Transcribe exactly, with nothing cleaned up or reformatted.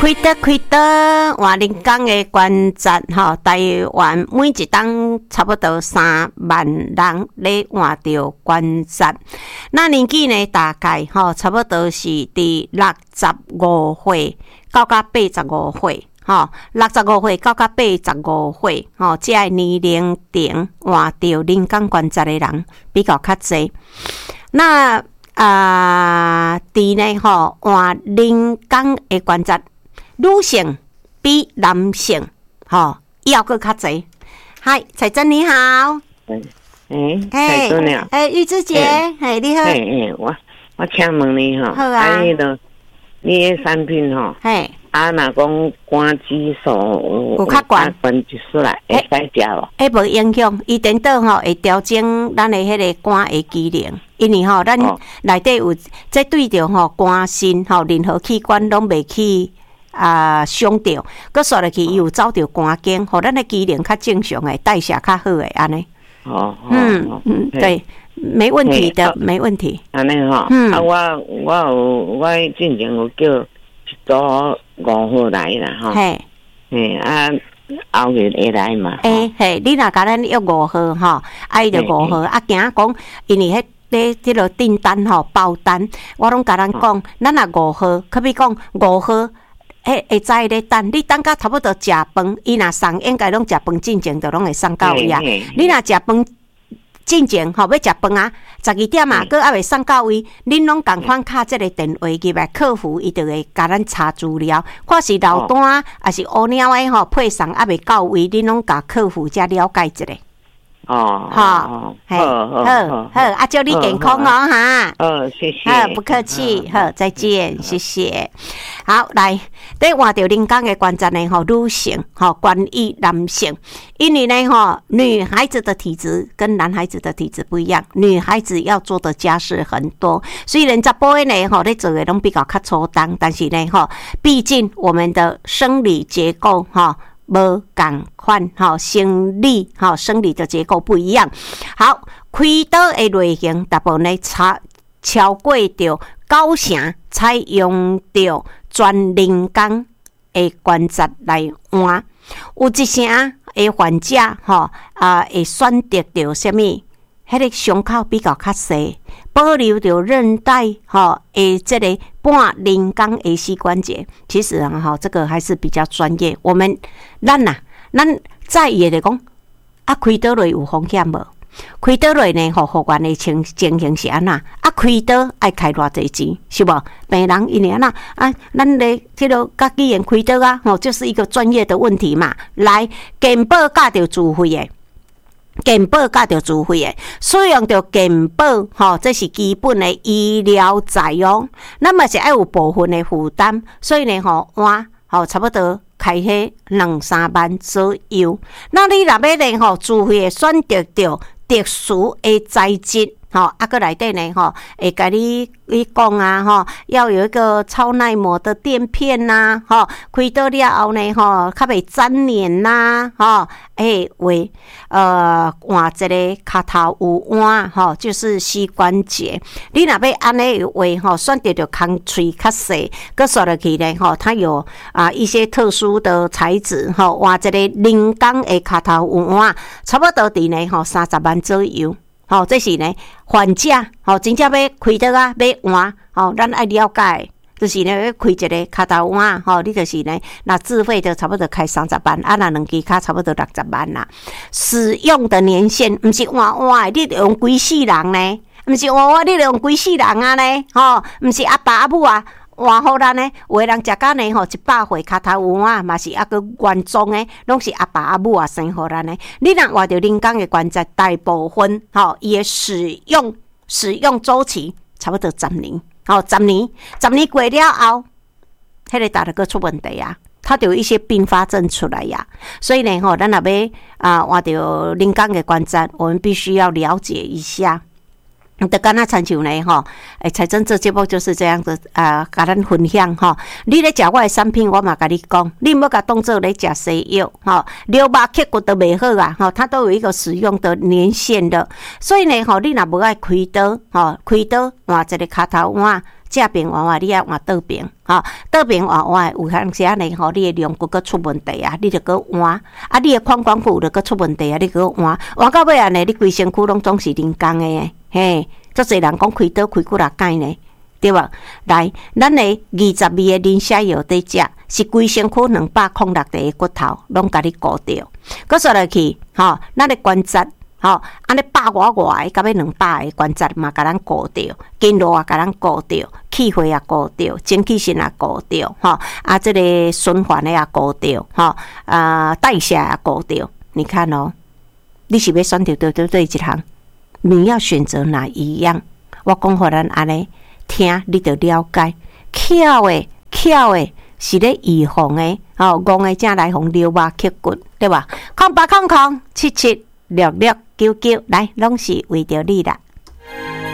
开刀开刀，换人工的关节吼，台湾每一档差不多三万人咧换着关节。那年纪呢，大概吼差不多是伫六十五岁到到八十五岁。吼，六十五岁到到八十五岁，吼，这个年龄层换着人工关节的人比较较济。那啊，伫呢吼换人工的关节。女性比男性，吼、哦，要更较济。嗨，彩珍你好。 嗯，诶，彩珍了。 诶，玉芝姐，嘿，你好。 诶诶，我我请问你吼， 好啊。 迄个你的产品吼， 嘿， 啊，若讲肝指数有较悬， 悬一出来，会使食咯？ 诶，无影响，伊等到吼会调整咱的迄个肝的机能，因为吼咱内底有即对着吼肝肾吼任何器官拢袂去。啊，伤着，佮刷落去，伊有走着肝经，互咱的机能较正常诶，代谢较好诶，安尼。 哦， 嗯嗯，对，没问题的，没问题。 安尼吼，啊，我我有我之前有叫一组五号来啦，吼。嘿，嘿啊，后日会来嘛？ 诶嘿，你若甲咱约五号吼，啊，伊就五号，啊，惊讲，因为迄。咧，即落订单吼包单，我拢甲咱讲，咱若五号，可比讲五号。迄会知咧等，你等到差不多食饭，伊若送应该拢食饭进前，就拢会送到位啊。你若食饭进前吼，要食饭啊，十二点啊，佮还未送到位，恁拢共款敲即个电话入来，客服伊就会甲咱查资料，看是漏单还是乌鸟诶吼配送还未到位，恁拢甲客服才了解一下。 哦， 好，好，好，好，啊，祝你健康哦，哈。 哦，谢谢。 好，不客气，好，再见，谢谢。好，来，在换着人工的关节呢，吼，女性，吼，关于男性，因为呢，吼，女孩子的体质跟男孩子的体质不一样，女孩子要做的家事很多，虽然查甫的呢，吼，咧做的拢比较较粗重，但是呢，吼，毕竟我们的生理结构，吼。无共款吼，生理吼生理的结构不一样。好，开刀的类型大部分呢超超过着九成采用着全人工的关节来换，有一成的患者吼啊会选择着什么？迄个伤口比较较细，保留着韧带吼，诶，这个半人工的膝关节。其实啊，哈，这个还是比较专业。我们咱呐，咱在意的讲，啊，开刀类有风险无？开刀类呢，吼，护管的情情形是安那？啊，开刀爱开偌济钱，是无？病人因为安那啊，咱咧这个家己人开刀啊，吼，就是一个专业的问题嘛。来，健保加着自费的。健保加着自费的，使用着健保，吼，这是基本的医疗费用，那么是爱有部分的负担，所以呢，吼，换吼差不多开迄两三万左右。那你若要呢，吼，自费的选择着特殊的材质。好，啊个内底呢，吼，会甲你你讲啊，吼，要有一个超耐磨的垫片呐，吼，开刀了后呢，吼，较袂粘连呐，吼，诶，为呃换一个骹头有换，吼，就是膝关节。你若要安尼话，吼，选择着空喙较细，佮刷落去呢，吼，它有啊一些特殊的材质，吼，换一个人工的骹头有换，差不多伫呢，吼，三十万左右。吼、哦，这是呢，患者吼、哦，真正要开刀啊，要换吼，咱爱了解，就是呢，要开一个骹头换吼，你就是呢，那自费的差不多开三十万，啊，那两支骹差不多六十万啦。使用的年限毋是换换的，你得用几世人呢？毋是换换，你得用几世人啊呢？吼、哦，毋是阿爸阿母啊。换互咱呢，有的人食到呢吼一百岁骹头有啊，嘛是抑个原装的，拢是阿爸阿母啊生互咱的。你若换着人工的关节，大部分吼伊的使用使用周期差不多十年，吼十年，十年过了后，迄、那个大了个出问题啊，它就有一些并发症出来呀。所以呢吼，咱若要啊换着人工的关节，我们必须要了解一下。就敢若亲像呢吼，诶，财政这节目就是这样子啊，甲咱分享吼。你咧食我的产品，我嘛甲你讲，你莫甲当做咧食西药吼，流肉刻骨都袂好啊，吼，它都有一个使用的年限的。所以呢吼，你若无爱开刀吼，开刀换一个骹头换， 正边换换，你爱换倒边，吼，倒边换换，有当时啊呢，吼，你的量骨佫出问题啊，你着佫换，啊，你的髋关节着佫出问题啊，你佫换，换到尾啊呢，你规身躯拢总是零工的，嘿，足侪人讲开刀开几若解呢，对吧？来，咱的二十味的磷虾药在食，是规身躯两百零六个骨头拢甲你固掉，佫说落去，吼，咱的关节。吼，安尼百外外个，到尾两百个关节嘛，甲咱固掉，经络啊，甲咱固掉，气血也固掉，精气神也固掉，吼啊，这个循环的也固掉，吼啊，代谢也固掉。你看哦，你是要选择对对对一项，你要选择哪一样？我讲互咱安尼听，你就了解。巧的巧的是咧预防的，吼，戆的正来防溜肉缺骨，对吧？空八空空七七六六九九，来，拢是为着你啦。